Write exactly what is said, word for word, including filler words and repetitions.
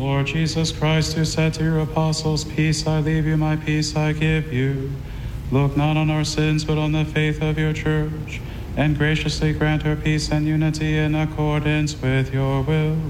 Lord Jesus Christ, who said to your apostles, "Peace I leave you, my peace I give you," look not on our sins, but on the faith of your church, and graciously grant her peace and unity in accordance with your will.